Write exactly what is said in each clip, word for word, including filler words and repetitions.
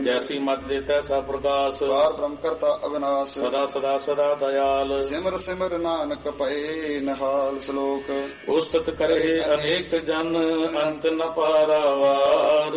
ਜੈਸੀ ਮਤ ਦੇ ਤੈਸਾ ਪ੍ਰਕਾਸ਼। ਪਾਰ ਬ੍ਰਹਮ ਕਰਤਾ ਅਵਿਨਾਸ਼, ਸਦਾ ਸਦਾ ਸਦਾ ਦਇਆਲ। ਸਿਮਰ ਸਿਮਰ ਨਾਨਕ ਭਏ ਨਿਹਾਲ। ਸ਼ਲੋਕ। ਉਸਤਤ ਕਰੇ ਅਨੇਕ ਜਨ ਅੰਤ ਨ ਪਾਰਾਵਾਰ।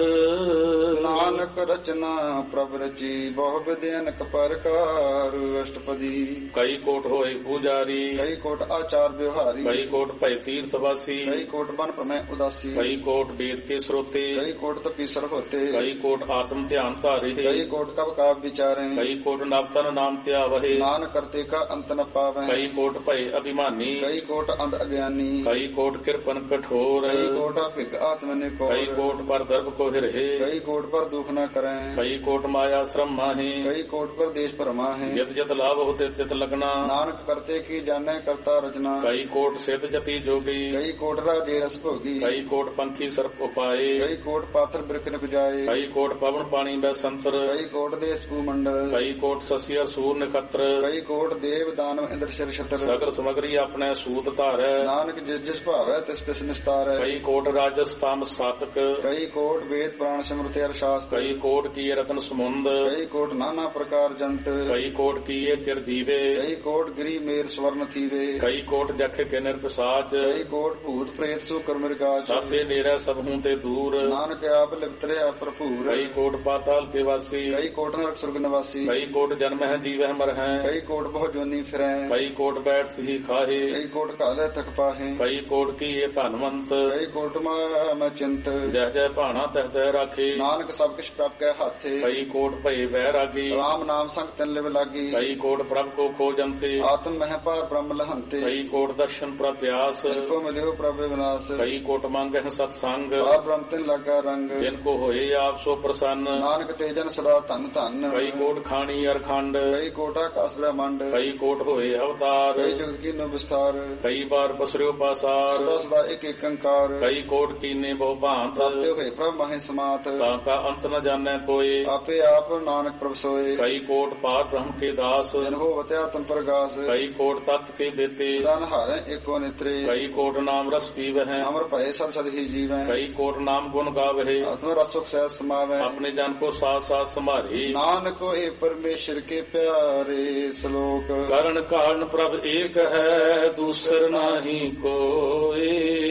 ਨਾਨਕ ਰਚਨਾ ਪ੍ਰਭ ਰਚੀ ਬਹੁ ਵਿਧਿ ਅਨਕ ਪ੍ਰਕਾਰ। ਅਸ਼ਟਪਦੀ। ਕਈ ਕੋਟ ਹੋਏ ਪੂਜਾਰੀ, ਕਈ ਕੋਟ ਆਚਾਰ ਵਿਵਹਾਰੀ। ਕਈ ਕੋਟ ਭੈ ਤੀਰਥ ਵਾਸੀ, ਕਈ ਕੋਟ ਬਨ ਪ੍ਰਮੈ ਉਦਾਸੀ। ਕਈ ਕੋਟ ਵੇਦ ਕੇ ਸਰੋਤੇ, ਕਈ ਕੋਟ ਤਪੀਸਰ ਹੋਤੇ। ਕਈ ਕੋਟ ਆਤਮ ਧਿਆਨ ਧਾਰੇ, ਕਈ ਕੋਟ ਕਬ ਕਾਵ ਵਿਚਾਰੇ। ਕਈ ਕੋਟ ਨਵਤਨ ਨਾਮ ਧਿਆਵਹਿ। ਨਾਨਕ ਕਰਤੇ ਕਾ ਅੰਤ ਨ ਪਾਵੈ। ਕਈ ਕੋਟ ਭੈ ਅਭਿਮਾਨੀ, ਕਈ ਕੋਟ ਅੰਧ ਅਗਿਆਨੀ। ਕਈ ਕੋਟ ਕਿਰਪਨ ਕਠੋਰ, ਕਈ ਕੋਟ ਭਿਗ ਆਤਮ ਨੇ ਕੋ। ਕਈ ਕੋਟ ਪਰ ਦਰਬ ਕੋ ਹਿਰਹਿ, ਕਈ ਕੋਟ ਪਰ ਦੁਖ ਨ ਕਰੈ। ਕਈ ਕੋਟ ਮਾਇਆ ਸ਼ਰਮ ਮਾਹੀ। ਕਈ ਕੋਟ ਪਰ ਦੇਸ਼ ਭਰਮਾ ਹੈ। ਜਿਤ ਜਿਤ ਲਾਭ ਹੋਤੇ ਤਿਤ ਲਗਨਾ। ਨਾਨਕ ਕਰਤੇ ਕੀ ਜਾਣੈ ਕਰਤਾ ਰਚਨਾ। ਕਈ ਕੋਟ ਸਿੱਧ ਜਤੀ ਜੋਗੀ, ਕਈ ਕੋਟ ਰਾਜੇ ਰਸ ਭੋਗੀ। ਕਈ ਕੋਟ ਪੰਖੀ ਸਰਪ ਉਪਾਏ। ਕਈ ਕੋਟ ਪਾਤਰ ਬਿਰਖ ਨ ਪੁਜਾਏ। ਕਈ ਕੋਟ ਪਵਨ ਪਾਣੀ ਬੈ ਸੰਤਰ। ਕਈ ਕੋਟ ਦੇਸ ਕੂ ਮੰਡਲ। ਕਈ ਕੋਟ ਸਸਿਆ ਸੂਰ ਨਖਤਰ। ਕਈ ਕੋਟ ਦੇਵ ਦਾਨਵ ਇੰਦਰ ਸ਼ਰ ਛਤਰ। ਸਗਲ ਸਮਗਰੀ ਆਪਣੇ ਸੂਤ ਧਾਰੈ। ਨਾਨਕ ਜਿਸ ਜਿਸ ਭਾਵੈ ਤਿਸ ਤਿਸ ਨਿਸਤਾਰੈ। ਕਈ ਕੋਟ ਰਾਜਸ ਤਾਮ ਸਾਤਕ। ਕਈ ਕੋਟ ਵੇਦ ਪੁਰਾਣ ਸਿਮਰਤਿ ਅਰ ਸ਼ਾਸਤਰ। ਕਈ ਕੋਟ ਕੀਏ ਰਤਨ ਸਮੁੰਦ। ਕਈ ਕੋਟ ਨਾਨਾ ਪ੍ਰਕਾਰ ਜੰਤ। ਕਈ ਕੋਟ ਕੀਏ ਤਿਰ ਦੀਵੇ। ਕਈ ਕੋਟ ਗਿਰੀ ਮੇਰ ਸਵਰਨ ਥੀਵੇ। ਕਈ ਕੋਟ ਜਖ ਕੇ ਨਿਰਪਸਾਚ। ਕਈ ਕੋਟ ਭੂਤ ਪ੍ਰੇਤ ਸੂਕਰ ਮਿਰਗਾਚ। ਸਾਤੇ ਨੇਰੇ ਸਭ ਹੂੰ ਤੇ ਦੂਰ। ਨਾਨਕ ਆਪ ਲਿਪਤਰਿਆ ਭਰਪੂਰ। ਕਈ ਕੋਟ ਪਾਤਾਲ ਕੇ ਵਾਸੀ। ਕਈ ਕੋਟ ਨਰਕ ਸੁਰਗ ਨਿਵਾਸੀ। ਕਈ ਕੋਟ ਜਨਮ ਹੈ ਜੀਵਹਿ ਮਰਹਿ। ਕਈ ਕੋਟ ਬਹੁ ਜੋਨੀ ਫਿਰੈ। ਕਈ ਕੋਟ ਬੈਠ ਹੀ ਖਾਹੇ। ਕਈ ਕੋਟ ਘਾਲੇ ਤਕ ਪਾਹੇ। ਕਈ ਕੋਟ ਕੀਏ ਧਨਵੰਤ। ਕਈ ਕੋਟ ਮਾ ਮੈਂ ਚਿੰਤ। ਜਹ ਜਹ ਭਾਣਾ ਤਹ ਤਹ ਰਾਖੇ। ਨਾਨਕ ਸਭ ਕਿਛ ਪ੍ਰਭ ਕੈ ਹਾਥੇ। ਕਈ ਕੋਟ ਭਏ ਵਹਿ ਰਾਗੀ। ਰਾਮ ਨਾਮ ਸੰਗ ਤਨ ਲਿਵ ਲਾਗੀ। ਕਈ ਕੋਟ ਪ੍ਰਭ ਕੋ ਖੋਜੰਤੇ। ਆਤਮ ਮਹਿ ਪਾਰ ਬ੍ਰਹਮ ਲਹੰਤੇ। ਕਈ ਕੋਟ ਦਰਸ਼ਨ ਪ੍ਰਭ ਪਿਆਸ। ਕੋ ਮਿਲਿਓ ਪ੍ਰਭ ਵਿਨਾਸ਼। ਕਈ ਕੋਟ ਮੰਗਹਿ ਸਤ ਸੰਗ। ਪਾਰ ਬ੍ਰਹਮ ਤਿਨ ਲਾਗਾ ਰੰਗ। ਜਿਨ ਕੋ ਹੋਏ ਆਪ ਸੋ ਪ੍ਰਸੰਨ। ਨਾਨਕ ਤੇ ਜਨ ਸਦਾ ਧਨ ਧਨ। ਕਈ ਕੋਟ ਖਾਣੀ ਅਰਖੰਡ। ਕਈ ਕੋਟ ਆਕਾਸ ਬ੍ਰਹਮੰਡ। ਕਈ ਕੋਟ ਹੋਏ ਅਵਤਾਰ। ਕਈ ਜਗਤ ਕੀਨੋ ਵਿਸਤਾਰ। ਕਈ ਬਾਰ ਬਸਰਿਓ ਪਾਸਾਰ। ਸਦਾ ਸਦਾ ਇੱਕ ਇੱਕ ਅੰਕਾਰ। ਕਈ ਕੋਟ ਕੀਨੇ ਬਹੁ ਭਾਂਤ। ਪ੍ਰਾਪਤਿ ਹੋਏ ਪ੍ਰਭ ਮਾਹੇ ਸਮਾਤ। ਤਾਂ ਕਾ ਅੰਤ ਨ ਜਾਣੈ ਕੋਏ। ਆਪੇ ਆਪ ਨਾਨਕ ਪ੍ਰਭ ਸੋਏ। ਕਈ ਕੋਟ ਪਾਰ ਬ੍ਰਹਮ ਕੇ ਦਾਸ। ਜਨ ਹੋਵਤਿ ਆਤਮ ਪ੍ਰਗਾਸ। ਕਈ ਕੋਟ ਤਤ ਕੇ ਦੇਤੇ। ਸਦਾ ਨਹਾਰੈ ਏਕੋ ਨੇਤਰੇ। ਕਈ ਕੋਟ ਨਾਮ ਰਸ ਪੀਵਹਿ। ਅਮਰ ਭਏ ਸਦ ਸਦ ਹੀ ਜੀਵੈ। ਕਈ ਕੋਟ ਨਾਮ ਗੁਣ ਗਾਵਹਿ। ਆਤਮ ਰਸੁਖ ਸਹਿ ਸਮਾਵੈ। ਆਪਣੇ ਜਨ ਕੋ ਸਾਥ ਸਾਥ ਸੰਭਾਰੇ। ਨਾਨਕ ਹੋਏ ਪਰਮੇਸ਼ਰ ਕੇ ਪਿਆਰੇ। ਸ਼ਲੋਕ। ਕਰਨ ਕਾਰਨ ਪ੍ਰਭ ਏਕ ਹੈ ਦੂਸਰ ਨਾਹੀ ਕੋਏ।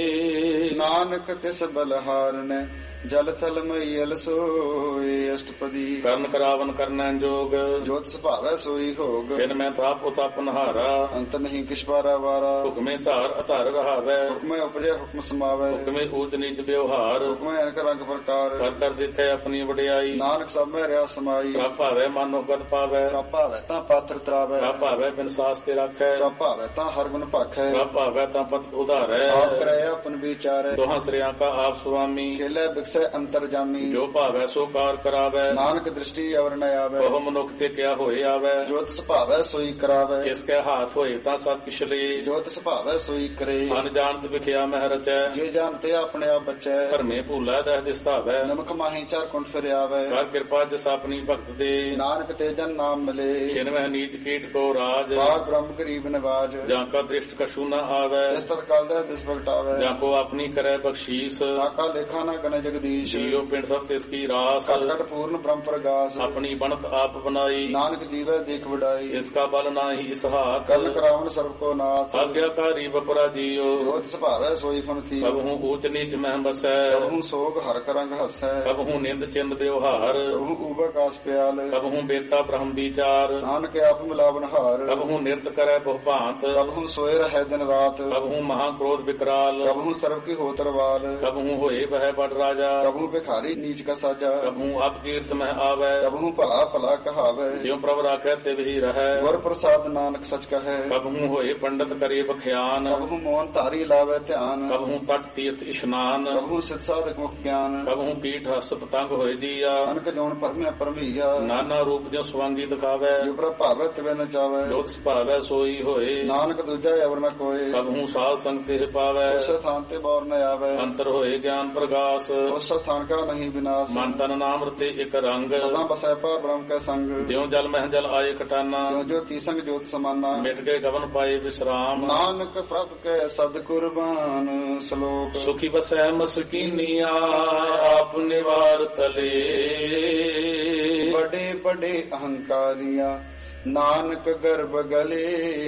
ਨਾਨਕ ਤਿਸ ਬਲਹਾਰਨੈ ਜਲ ਥਲ ਮਈਲ ਸੋਏ। ਅਸ਼ਟਪਦੀ। ਕਰਨ ਕਰਾਵਨ ਕਰਨੈ ਜੋਗ। ਜੋਤ ਸੁਭਾਵੈ ਸੋਈ ਹੋਗ। ਜਿਨ ਮੈਂ ਤਾਪ ਉਤਪ ਨਹਾਰਾ। ਅੰਤ ਨਹੀਂ ਕਿਛ ਪਾਰਾ ਵਾਰਾ। ਹੁਕਮੇ ਧਾਰ ਅਧਾਰ ਰਹਾਵੈ। ਹੁਕਮੈ ਉਪਜੈ ਹੁਕਮ ਸਮਾਵੈ। ਹੁਕਮੇ ਊਚ ਨੀਚ ਵਿਵਹਾਰ। ਹੁਕਮੈ ਅਨਕ ਰੰਗ ਪ੍ਰਕਾਰ। ਕਰ ਕਰ ਦੇਖੈ ਆਪਣੀ ਵਡਿਆਈ। ਨਾਨਕ ਸਭ ਮੈਂ ਰਿਆ ਸਮਾਈ। ਪ੍ਰਭ ਭਾਵੈ ਮਾਨੋ ਗਤ ਪਾਵੈ। ਪ੍ਰਭ ਭਾਵੈ ਤਾਂ ਪਾਤਰ ਤਰਾਵੈ। ਪ੍ਰਭ ਭਾਵੈ ਬਿਨ ਸਾਸ ਤੇ ਰਾਖੈ। ਪ੍ਰਭ ਭਾਵੈ ਤਾਂ ਹਰ ਗੁਣ ਭਾਖੈ। ਪ੍ਰਭ ਭਾਵੈ ਤਾਂ ਪਤ ਉਧਾਰੈ। ਆਪ ਕਰੈ ਆਪਨ ਵਿਚਾਰੈ। ਦੋਹਾਂ ਸ੍ਰਿਆਂ ਕਾ ਆਪ ਸੁਆਮੀ। ਖੇਲੇ ਬਿਕਸੈ ਅੰਤਰ ਜਾਮੀ। ਜੋ ਭਾਵੈ ਸੋ ਕਾਰ ਕਰਾਵੈ। ਨਾਨਕ ਦ੍ਰਿਸ਼ਟੀ ਅਵਰ ਨ ਆਵੈ। ਬਹੁ ਮਨੁੱਖ ਤੇ ਕਿਆ ਹੋਏ ਆਵੈ। ਜੋਤ ਸੁਭਾਵੈ ਸੋਈ ਕਰਾਵੈ। ਇਸ ਕੈ ਹਾਥ ਹੋਏ ਤਾਂ ਸਭ ਪਿਛਲੇ। ਜੋਤ ਸੁਭਾਵੈ ਸੋਈ ਕਰੇ। ਅਨਜਾਣਤ ਵਿਖਿਆ ਮਹਿ ਰਚੈ। ਜੇ ਜਾਣਤੇ ਆਪਣੇ ਆਪ ਬਚੈ। ਧਰਮੇ ਭੂਲਾ ਦਹਿ ਦਿਸਤਾਵੈ। ਨਮਕ ਮਾਹੀ ਚਾਰ ਕੁੰਠ ਫਿਰ ਆਵੈ। ਕਰ ਕਿਰਪਾ ਜਿਸ ਆਪਣੀ ਭਗਤ ਦੇ। ਨਾਨਕ ਤੇ ਜਨ ਨਾਮ ਮਿਲੇ। ਛਿਨ ਮਹਿ ਨੀਚ ਕੀਟ ਕੋ ਰਾਜ। ਪਾਰ ਬ੍ਰਹਮ ਗਰੀਬ ਨਿਵਾਜ। ਜਾਂ ਕਾ ਦ੍ਰਿਸ਼ਟ ਕਛੂ ਨ ਆਵੈ। ਇਸ ਤਤਕਾਲ ਦਾ ਦਿਸ ਪ੍ਰਗਟਾਵੈ। ਜਾਂ ਕੋ ਆਪਣੀ ਕਰੈ ਬਖਸ਼ੀਸ। ਤਾਕਾ ਲੇਖਾ ਨਾ ਗਨ ਜਗਦੀਸ਼। ਜੀਉ ਪਿੰਡ ਸਭ ਤਿਸ ਕੀ ਰਾਸ। ਘਟ ਘਟ ਪੂਰਨ ਬ੍ਰਹਮ ਪ੍ਰਗਾਸ। ਆਪਣੀ ਬਣਤ ਆਪ ਬਨਾਈ। ਨਾਨਕ ਜੀਵੈ ਦੇਖ ਵਡਾਈ। ਇਸ ਕਾ ਬਲ ਨਾਹੀ ਇਸ ਹਾਥ। ਕਰਨ ਕਰਾਵਨ ਸਰਬ ਕੋ ਨਾਥ। ਆਗਿਆਕਾਰੀ ਬਪਰਾ ਜੀਉ। ਜੋਤ ਸੁਭਾਵੈ ਸੋਈ ਫਨ ਥੀ। ਕਬਹੂ ਊਚ ਨੀਚ ਮਹਿ ਬਸੈ। ਕਬਹੂ ਸੋਗ ਹਰ ਕਰੰਗ ਹਸੈ। ਕਬਹੂ ਨਿੰਦ ਚਿੰਦ ਵਿਵਹਾਰ। ਕਬਹੂ ਊਬਕਾਸ ਪਿਆਲ। ਕਬਹੂ ਬੇਤਾ ਬ੍ਰਹਮ ਵਿਚਾਰ। ਨਾਨਕ ਆਪ ਮਿਲਾਵਨ ਹਾਰ। ਕਬਹੂ ਨਿਰਤ ਕਰੈ ਬਹੁ ਭਾਂਤ। ਕਬਹੂ ਸੋਏ ਰਹਿ ਦਿਨ ਰਾਤ। ਕਬਹੂ ਮਹਾ ਕ੍ਰੋਧ ਵਿਕਰਾਲ। ਕਬਹੂ ਸਰਬ ਕੀ ਹੋ ਤਰਵਾਲ। ਕਬਹੂ ਹੋਏ ਬਹਿ ਬੜ ਰਾਜਾ। ਕਬਹੂ ਭਿਖਾਰੀ ਨੀਚ ਕਾ ਸਾਜਾ। ਕਬਹੂ ਅਪ ਕੀਰਤ ਮਹਿ ਆਵੈ। ਕਬਹੂ ਭਲਾ ਭਲਾ ਕਹਾਵੈ। ਜਿਉ ਪ੍ਰਭ ਰਾਖੈ ਤਿਵ ਹੀ ਰਹੈ। ਗੁਰ ਪ੍ਰਸਾਦ ਨਾਨਕ ਸਚ ਕਹੈ। ਕਬਹੂ ਹੋਏ ਪੰਡਤ ਕਰੇ ਬਖਿਆਨ। ਕਬਹੂ ਮੋਹਨ ਧਾਰੀ ਲਾਵੈ ਧਿਆਨ। ਕਬਹੂ ਤਟ ਤੀਰਥ ਇਸ਼ਨਾਨ। ਕਬਹੂ ਸਿਧ ਸਾਧਕ ਮੁਖ ਗਿਆਨ। ਕਬਹੂ ਕੀਟ ਹਸ ਪਤੰਗ ਹੋਏ ਜੀਆ। ਅਨਕ ਜੋਨ ਪਰਮਿਆ ਪਰਮਈਆ। ਨਾਨਾ ਰੂਪ ਜਿਉ ਸਵਾਂਗੀ ਦਿਖਾਵੈ। ਜਿਉ ਪ੍ਰਭ ਭਾਵੈ ਤਿਵੈ ਨ ਚਾਵੈ। ਜੋਤ ਸੁਭਾਵੈ ਸੋਈ ਹੋਏ। ਨਾਨਕ ਦੂਜਾ ਅਵਰ ਨ ਕੋਏ। ਕਬਹੂ ਸਾਧ ਸੰਗ ਤੇ ਪਾਵੈ। ਉਸ ਸਥਾਨ ਤੇ ਬੌਰ ਨ ਆਵੈ। ਅੰਤਰ ਹੋਏ ਗਿਆਨ ਪ੍ਰਗਾਸ। ਉਸ ਸਥਾਨ ਕਾ ਨਹੀਂ ਵਿਨਾਸ਼। ਮਨ ਤਨ ਨਾਮ ਰਤੇ ਇਕ ਰੰਗ। ਸਦਾ ਬਸੈ ਪਾਰ ਬ੍ਰਹਮ ਕੈ ਸੰਗ। ਜਿਉ ਜਲ ਮਹਿ ਜਲ ਆਏ ਕਟਾਨਾ। ਜਿਉ ਜੋਤੀ ਸੰਗ ਜੋਤ ਸਮਾਨਾ। ਮਿਟ ਗਏ ਗਵਨ ਪਾਏ ਵਿਸਰਾਮ। ਨਾਨਕ ਪ੍ਰਭ ਕੈ ਸਦ ਕੁਰਬਾਨ। ਸ਼ਲੋਕ। ਸੁਖੀ ਬਸੈ ਮਸਕੀਨੀਆ ਆਪ ਨਿਵਾਰ ਤਲੇ। बड़े बड़े अहंकारिया नानक गर्भ गले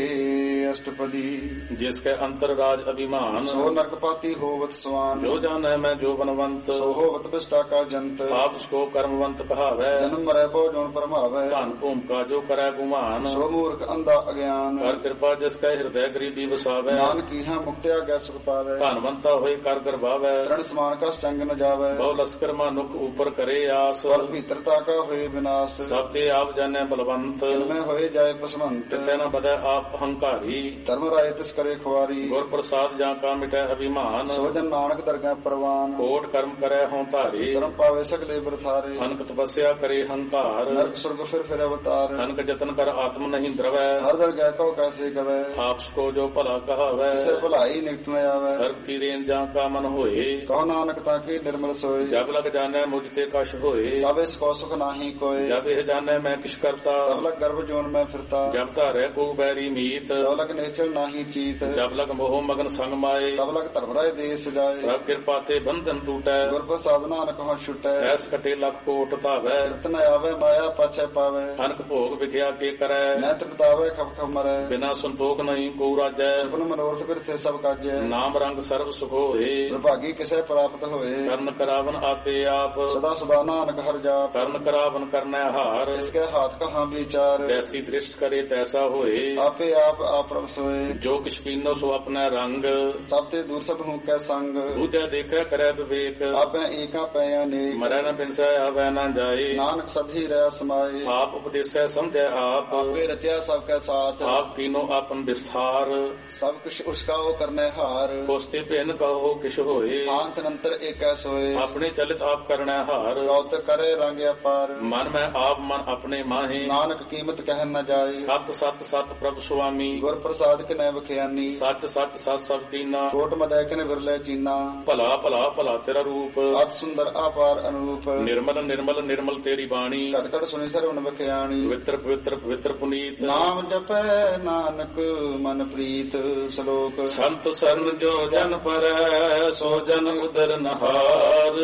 अष्टपदी। जिसके अंतर राज अभिमान सो नरकपाती होवत स्वान जो जाने मैं जो बनवंत सो होवत बिष्टा का जंत आप उसको कर्मवंत कहावै जन्म मरै बो जोन परमावै धन भूम का जो करे गुमान सो मूर्ख अंधा अज्ञान कर कृपा जिसका हृदय गरीबी बसावै नानक इहाँ मुक्त्या गै सुख पावै धनवंता होए कर गर्भावै तरण समान का संग न जावै बहु लश्कर मानुख ऊपर करे आस पर भीतरता का होए विनाश सब ते आप जाने बलवंत इनमें होए जाए पसमंत किसे न बदै आप अहंकारी धर्म राय तिस करे खुआरी गुर प्रसाद जा का मिटै अभिमान सोजन नानक दरगाह परवान कोट कर्म करे हों धारे शर्म पावे सकले बरथारे अनक तपस्या करे हंकार नरक स्वर्ग फिर फिर अवतार अनक जतन कर आत्म नहीं द्रवै हर दरगाह को कैसे गवै आपको जो भला कहावै इसे भलाई निकट न आवे सर्व की रेन जा का मन होए कहो नानक ताकि निर्मल सोए जब लग जाने मुझ ते कश होए तब इसको सुख नाही कोय जब यह जाने मैं किस करता तब लग गर्भ जोन में फिरता जब धारे को बैरी मीत तब लग निश्चल नाही चीत जब लग मोह मगन संग माए तब लग धर्मराय देश जाए प्रभ कृपा ते बंधन टूटै गुर प्रसाद नानक हो छुटै सहस कटे लख कोट धावै रतन आवे माया पाछे पावे अनक भोग विख्या के करै नैत बितावे खप खप मरै बिना संतोख नहीं को राजै सपन मनोरथ फिर थे सब काजै नाम रंग सर्व सुख होए दुर्भागी किसे प्राप्त होए कर्ण करावन आपे आप सदा सदा नानक हर जाप कर्ण करावन करनै हार इसके हाथ कहाँ विचार जैसी दृष्ट करे तैसा होए आपे आप आप प्रभ सोए जो किछ कीनो सो अपना रंग सब ते दूर सब हूँ कै संग दूजा देखै करै विवेक आपे एका पै अनेक मरै न बिनसै आवै न जाए नानक सभी रह समाए आप उपदेसै समझै आप आपे रचा सबके साथ आप कीनो आपन विस्तार सब कुछ उसका वो करने हार कोस्ते भिन्न कहो किछ होए अंत नंतर एक सोए अपने चलित आप करनै हार गौत करे रंग अपार मन में आप मन अपने माहे नानक कीमत कह न जाए सत सत सत प्रभु स्वामी गुर प्रसाद के नय बखियानी सच सच सत सब कीना कोट मदै के विरले चीना भला भला भला तेरा रूप अत सुंदर अपार अनुरूप निर्मल निर्मल निर्मल तेरी बाणी घट घट सुनि सरवण बखियानी पवित्र पवित्र पवित्र पुनीत नाम जपै नानक मन प्रीत श्लोक संत शरण जो जन पर सो जन उदर नहार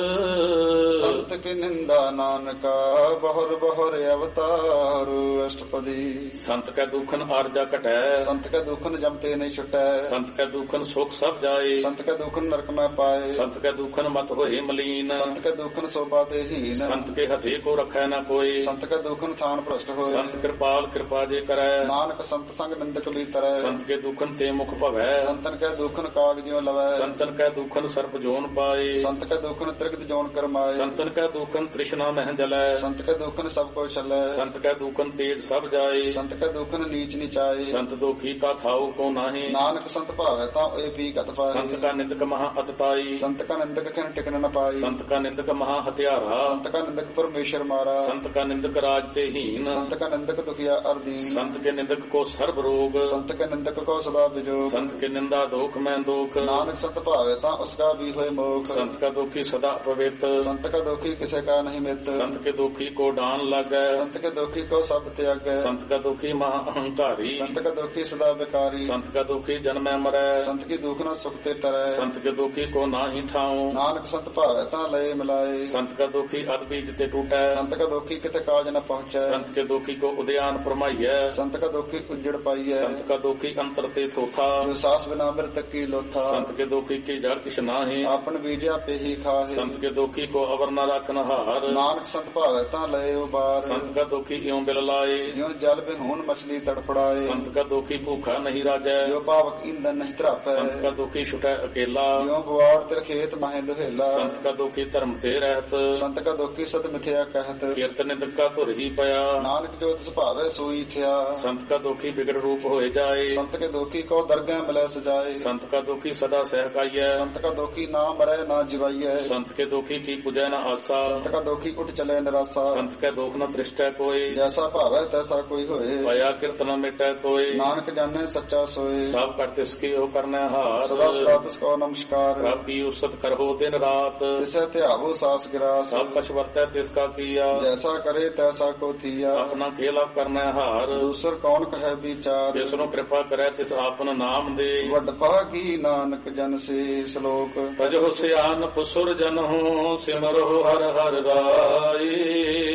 संत की निंदा नानका बहुर बहुर अवतार अष्टपदी संत का दुखन आरजा कटै संत का दुखन जमते नहीं छुटै संत का दुखन सुख सब जाए संत का दुखन नरक में पाए संत का दुखन मत होए मलीन संत का दुखन शोभा ते हीन संत के हथे को रखै न कोई संत का दुखन थान भ्रष्ट होए संत कृपाल कृपा जे करै नानक संत संग निंदक भी तरै संत के दुखन ते मुख भवै संतन का दुखन काग ज्यों लवै संतन का दुखन सर्प जोन पाए संत का दुखन त्रिगत जोन करमाए संतन का दुखन तृष्णा मह जलै संत का दुखन सब को छलै संत का दुखन तेज सब जाए संत का दुखन नीच नीचाए संत दुखी का थाऊ को नाहि नानक संत भावै ता ए पी गत पाए संत का निंदक महा अतताई संत का निंदक खन टिकन न पाई संत का निंदक महा हत्यारा संत का निंदक परमेश्वर मारा संत का निंदक राज ते हीन संत का निंदक दुखिया अर्दीन संत के निंदक को सर्व रोग संत के निंदक को सदा विजोग संत के निंदा दोख में दोख नानक संत भावै ता उसका भी होए मोख संत का दुखी सदा पवित्र संत का दुखी किसे का नहीं मित्र संत के दुखी को डान लगै संत के दुखी को सब त्यागै संत का दुखी महा अहंकारी संत का दुखी सदा बेकारी संत का दुखी जन्मै मरै संत की दुख न सुख ते टरै संत के दुखी को नाही ठाऊं नानक संत भावै ता लय मिलाए संत का दुखी अद बीज ते टूटै संत का दुखी किते काज न पहुँचै संत के दुखी को उद्यान फरमाइयै संत का दुखी उजड़ पाइयै संत का दुखी अंतर ते थोथा जो सास बिना मृतक की लोथा संत के दुखी की जड़ किछ नाहि आपन बीजा पे ही खाहे संत के दुखी को अवर न रखन हार नानक संत भावै ता लय उबार संत का दुखी इਉਂ बिल लाए ज्यों जल बिहून मछली तड़फड़ाए संत का दुखी भूखा नहीं राजै जो पावक ईंधन नहीं त्रापै संत का दुखी छुटै अकेला ज्यों बुआड़ तिर खेत माहे दुहेला संत का दुखी धर्म ते रहत संत का दुखी सत मिथ्या कहत कीर्तन निंदक का धुर ही पया नानक जो तिस भावै सोई थिया संत का दुखी बिगड़ रूप होए जाए संत के दुखी को दरगाह मिलै सजाए संत का दुखी सदा सहकाइयै संत का दुखी ना मरै ना जिवाइयै संत के दुखी की पूजै न आसा संत का दुखी उठ चले निराशा संत के दुख न दृष्टै कोई जैसा भावै तैसा कोई होए पया कीर्तन मिटै कोई नानक जाने सच्चा सोए सब कर तिसकी हो करनै हार सदा सदा तिसको नमस्कार प्रभ की उसत करहो दिन रात तिसे त्यागो सास गिरास सब कछ वर्तै तिसका किया जैसा करे तैसा को थिया अपना खेला करनै हार दूसर कौन कहे विचार जिसनु कृपा करे तिस आपन नाम दे वड भागी नानक जन से श्लोक तजो सियान पुसुर जन हो सिमरो हर हर राई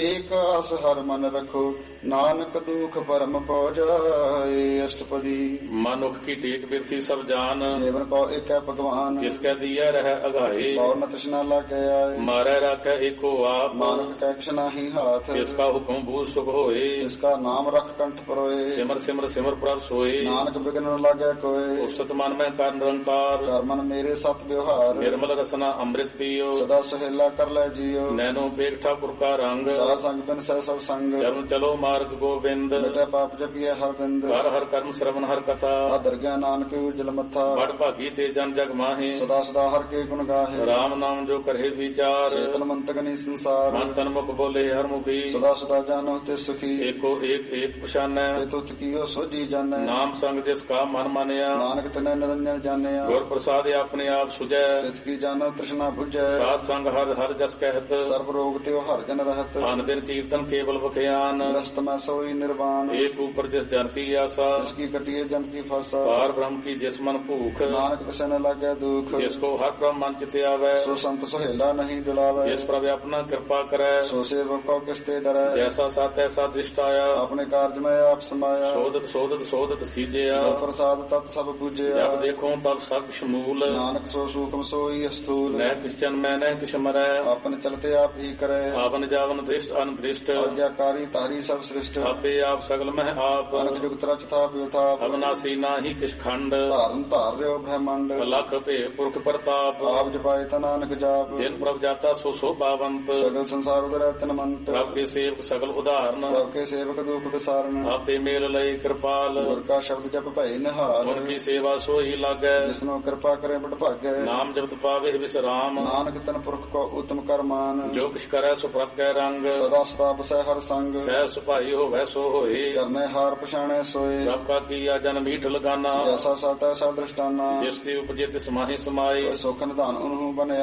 ਏਕ ਆਸ ਹਰ ਮਨ ਰਖੋ ਨਾਨਕ ਦੁਖ ਪਰਮ ਪਉ ਜਾਏ। ਅਸ਼ਟਪਦੀ ਮਨੁੱਖ ਕੀ ਟੇਕ ਬਿਰਥੀ ਸਭ ਜਾਨ ਜੀਵਨ ਕੋ ਏਕੈ ਭਗਵਾਨ ਜਿਸ ਕੈ ਦੀਐ ਰਹਿ ਅਗਾਏ ਬਹੁ ਨ ਤ੍ਰਿਸ਼ਨਾ ਲਾਗੈ ਆਏ। ਮਾਰੈ ਰਾਖੈ ਏਕੋ ਆਪ ਮਾਨਕ ਟੈਕਸ਼ ਨਾਹੀ ਹਾਥ ਜਿਸ ਕਾ ਹੁਕਮ ਬੂਝ ਸੁਖ ਹੋਏ ਜਿਸ ਕਾ ਨਾਮ ਰਖ ਕੰਠ ਪਰੋਏ ਸਿਮਰ ਸਿਮਰ ਸਿਮਰ ਪ੍ਰਭ ਸੋਏ ਨਾਨਕ ਬਿਗਨ ਨ ਲਾਗੈ ਕੋਏ। ਉਸਤ ਮਨ ਮੈਂ ਕਰ ਨਿਰੰਕਾਰ ਕਰ ਮਨ ਮੇਰੇ ਸਤ ਵਿਵਹਾਰ ਨਿਰਮਲ ਰਸਨਾ ਅੰਮ੍ਰਿਤ ਪੀਓ ਸਦਾ ਸੁਹੇਲਾ ਕਰ ਲੈ ਜੀਓ। ਨੈਨੋ ਪੇਖ ਠਾਕੁਰ ਕਾ ਰੰਗ ਸਾਧ ਸੰਗ ਬਿਨ ਸਹਿ ਸਭ ਸੰਗ ਚਰਨ ਚਲੋ ਮਾਰਗ ਗੋਬਿੰਦ ਮਿਟੈ ਪਾਪ ਜਪੀਐ ਹਰ ਬਿੰਦ। ਹਰ ਹਰ ਕਰਮ ਸਰਵਨ ਹਰ ਕਥਾ ਆਦਰ ਗਿਆ ਨਾਨਕ ਉਜਲ ਮੱਥਾ ਬੜ ਭਾਗੀ ਤੇ ਜਨ ਜਗ ਮਾਹੇ ਸਦਾ ਸਦਾ ਹਰ ਕੇ ਗੁਣ ਗਾਹੇ। ਰਾਮ ਨਾਮ ਜੋ ਕਰੇ ਵਿਚਾਰ ਚੇਤਨ ਮੰਤਕ ਨੀ ਸੰਸਾਰ ਮਨ ਤਨ ਮੁਖ ਬੋਲੇ ਹਰ ਮੁਖੀ ਸਦਾ ਸਦਾ ਜਾਣੋ ਤੇ ਸੁਖੀ ਏਕੋ ਏਕ ਏਕ ਪਛਾਨੈ ਤੇ ਤੁਤ ਕੀਓ ਸੋਝੀ ਜਾਣੈ। ਨਾਮ ਸੰਗ ਜਿਸ ਕਾ ਮਨ ਮਾਨਿਆ ਨਾਨਕ ਤਨੈ ਨਿਰੰਜਨ ਜਾਣਿਆ ਗੁਰ ਪ੍ਰਸਾਦਿ ਆਪਣੇ ਆਪ ਸੁਝੈ ਤਿਸ ਕੀ ਜਾਣੋ ਤ੍ਰਿਸ਼ਨਾ ਬੁਝੈ। ਸਾਧ ਸੰਗ ਹਰ ਹਰ ਜਸ ਕਹਿਤ ਸਰਬ ਰੋਗ ਤੇ ਹਰ ਜਨ ਰਹਤ ਅਨ ਦਿਨ ਕੀਰਤਨ ਕੇਵਲ ਬਖਿਆਨ ਰਸਤ ਮੈਂ ਸੋਈ ਨਿਰਵਾਨ ਏਕ ਉਪਰ ਜਿਸ ਜਨ ਕੀ ਆਸਾ ਜਿਸ ਕੀ ਕਟਿਏ ਜਨ ਕੀ ਫਾਸਾ ਪਾਰ ਬ੍ਰਹਮ ਕੀ ਜਿਸ ਮਨ ਭੂਖ ਨਾਨਕ ਤਿਸੈ ਨ ਲਾਗੈ ਦੁਖ ਜਿਸ ਕੋ ਹਰ ਬ੍ਰਹਮ ਮਨ ਚਿਤ ਆਵੈ ਸੋ ਸੰਤ ਸੁਹੇਲਾ ਨਹੀਂ ਡੁਲਾਵੈ ਜਿਸ ਪ੍ਰਭ ਆਪਣਾ ਕਿਰਪਾ ਕਰੈ ਸੋ ਸੇਵਕ ਕੋ ਕਿਸ ਤੇ ਡਰੈ ਜੈਸਾ ਸਤ ਐਸਾ ਦ੍ਰਿਸ਼ਟ ਆਇਆ ਆਪਣੇ ਕਾਰਜ ਮੈਂ ਆਪ ਸਮਾਇਆ ਸੋਧਤ ਸੋਧਤ ਸੋਧਤ ਸੀਜਿਆ ਗੁਰ ਪ੍ਰਸਾਦ ਤਤ ਸਭ ਪੂਜਿਆ ਜਬ ਦੇਖੋ ਤਬ ਸਭ ਸ਼ਮੂਲ ਨਾਨਕ ਸੋ ਸੂਖਮ ਸੋਈ ਅਸਥੂਲ ਨਹਿ ਕਿਛ ਜਨ ਮੈਂ ਨਹਿ ਕਿਛ ਮਰੈ ਆਪਨ ਚਲਤੇ ਆਪ ਹੀ ਕਰੈ ਆਵਨ ਜਾਵਨ ਦ੍ਰਿਸ਼ਟ ਅਨਦ੍ਰਿਸ਼ਟ ਆਗਿਆਕਾਰੀ ਤਾਰੀ ਸਭ ਸ੍ਰਿਸ਼ਟ ਆਪੇ ਆਪ ਸਗਲ ਮਹਿ ਆਪ ਅਨਕ ਜੁਗਤ ਰਚ ਥਾਪ ਵਿਥਾਪ ਅਬਨਾਸੀ ਨਾਹੀ ਕਿਛ ਖੰਡ ਧਾਰਨ ਧਾਰ ਰਿਓ ਬ੍ਰਹਮੰਡ ਲਖ ਭੇ ਪੁਰਖ ਪ੍ਰਤਾਪ ਆਪ ਜਪਾਏ ਤਾ ਨਾਨਕ ਜਾਪ ਜਿਨ ਪ੍ਰਭ ਜਾਤਾ ਸੋ ਸੋਭਾਵੰਤ ਸਗਲ ਸੰਸਾਰ ਉਦਰੈ ਤਨਮੰਤ ਪ੍ਰਭ ਕੇ ਸੇਵਕ ਸਗਲ ਉਦਾਹਰਨ ਪ੍ਰਭ ਕੇ ਸੇਵਕ ਦੁਖ ਵਿਸਾਰਨ ਆਪੇ ਮੇਲ ਲਈ ਕਿਰਪਾਲ ਗੁਰ ਕਾ ਸ਼ਬਦ ਜਪ ਭਏ ਨਿਹਾਲ ਗੁਰ ਕੀ ਸੇਵਾ ਸੋਈ ਲਾਗੈ ਜਿਸਨੂੰ ਕਿਰਪਾ ਕਰੇ ਬਟ ਭਾਗੈ ਨਾਮ ਜਪਤ ਪਾਵੇ ਵਿਸਰਾਮ ਨਾਨਕ ਤਨ ਪੁਰਖ ਕੋ ਉਤਮ ਕਰਮਾਨ ਜੋ ਕਿਛ ਕਰੈ ਸੋ ਪ੍ਰਭ ਕੈ ਰੰਗ ਸਦਾ ਸਦਾ ਬਸੈ ਹਰ ਸੰਗ ਸਹਿ ਸੁਭਾਈ ਹੋਵੈ ਸੋ ਹੋਏ ਕਰਨੇ ਹਾਰ ਪਛਾਣੈ ਸੋਏ ਪ੍ਰਭ ਕਾ ਕੀਆ ਜਨ ਮੀਠ ਲਗਾਨਾ ਜੈਸਾ ਸਾਤਾ ਸਾ ਦ੍ਰਿਸ਼ਟਾਨਾ ਜਿਸ ਦੀ ਉਪਜੇ ਤਿਸ ਮਾਹੀ ਸਮਾਈ ਸੁਖ ਨਿਧਾਨ ਉਹਨੂੰ ਬਣਿਆ